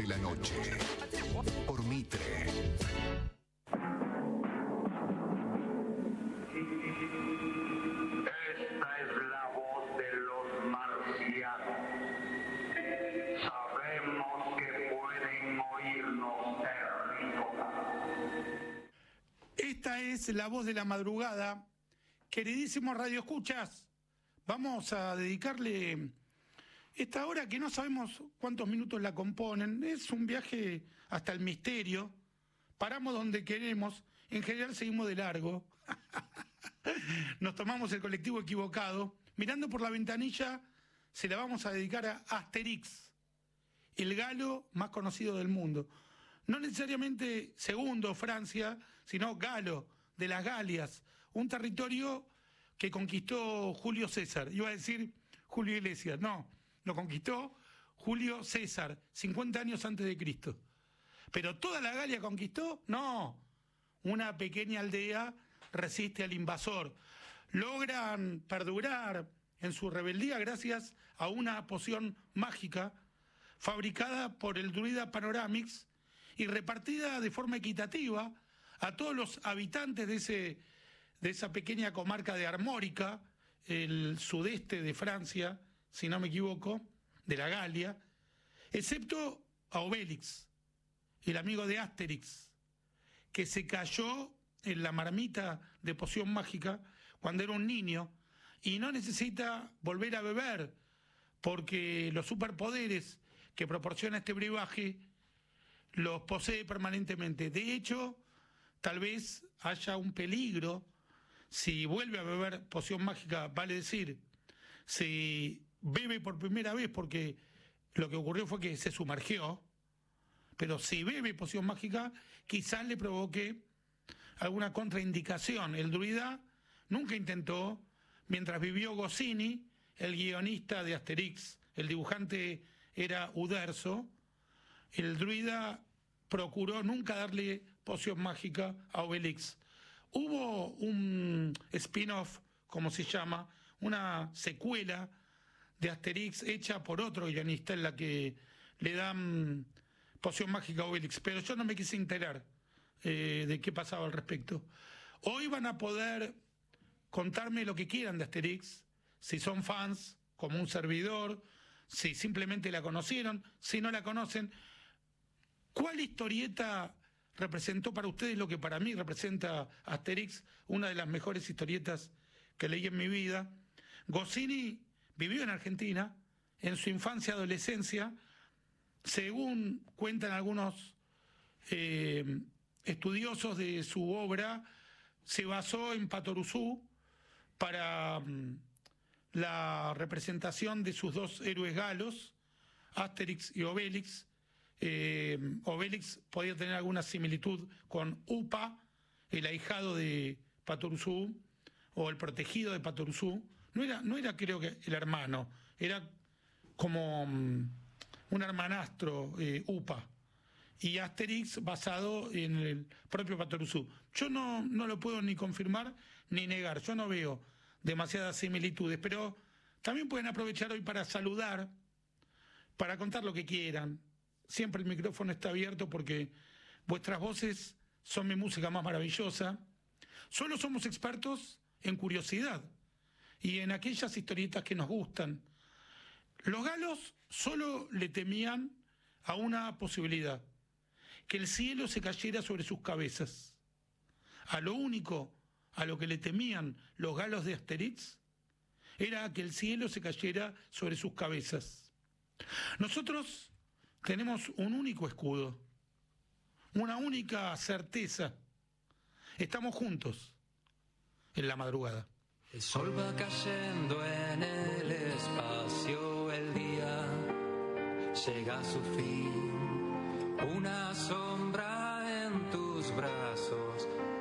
de la noche. Por Mitre. Esta es la voz de los marcianos. Sabemos que pueden oírnos terrícolas. Esta es la voz de la madrugada. Queridísimos radioescuchas, vamos a dedicarle esta hora que no sabemos cuántos minutos la componen. Es un viaje hasta el misterio. Paramos donde queremos. En general seguimos de largo. Nos tomamos el colectivo equivocado. Mirando por la ventanilla, se la vamos a dedicar a Asterix, el galo más conocido del mundo. No necesariamente segundo Francia, sino galo, de las Galias, un territorio que conquistó Julio César. Iba a decir Julio Iglesias, no, lo conquistó Julio César, 50 años antes de Cristo. Pero toda la Galia conquistó, no, una pequeña aldea resiste al invasor. Logran perdurar en su rebeldía gracias a una poción mágica fabricada por el druida Panoramix y repartida de forma equitativa a todos los habitantes de esa pequeña comarca de Armórica, el sudeste de Francia, si no me equivoco, de la Galia, excepto a Obélix, el amigo de Asterix, que se cayó en la marmita de poción mágica cuando era un niño y no necesita volver a beber porque los superpoderes que proporciona este brebaje los posee permanentemente. De hecho, tal vez haya un peligro si vuelve a beber poción mágica, vale decir, si bebe por primera vez, porque lo que ocurrió fue que se sumergió, pero si bebe poción mágica, quizás le provoque alguna contraindicación. El druida nunca intentó, mientras vivió Goscinny, el guionista de Asterix, el dibujante era Uderzo, el druida procuró nunca darle poción mágica a Obélix. Hubo un spin-off, como se llama, una secuela de Asterix hecha por otro guionista en la que le dan poción mágica a Obélix, pero yo no me quise enterar de qué pasaba al respecto. Hoy van a poder contarme lo que quieran de Asterix, si son fans, como un servidor, si simplemente la conocieron, si no la conocen. ¿Cuál historieta representó para ustedes lo que para mí representa Asterix, una de las mejores historietas que leí en mi vida? Goscinny vivió en Argentina, en su infancia y adolescencia, según cuentan algunos estudiosos de su obra, se basó en Patoruzú para la representación de sus dos héroes galos, Asterix y Obélix. Obélix podía tener alguna similitud con Upa, el ahijado de Patoruzú, o el protegido de Patoruzú. No era creo que el hermano, era como un hermanastro, Upa. Y Asterix basado en el propio Patoruzú. Yo no lo puedo ni confirmar ni negar, yo no veo demasiadas similitudes, pero también pueden aprovechar hoy para saludar, para contar lo que quieran. Siempre el micrófono está abierto porque vuestras voces son mi música más maravillosa. Solo somos expertos en curiosidad y en aquellas historietas que nos gustan. Los galos solo le temían a una posibilidad: que el cielo se cayera sobre sus cabezas. A lo único a lo que le temían los galos de Asterix era que el cielo se cayera sobre sus cabezas. Nosotros tenemos un único escudo, una única certeza: estamos juntos en la madrugada. El sol va cayendo en el espacio, el día llega a su fin, una sombra en tus brazos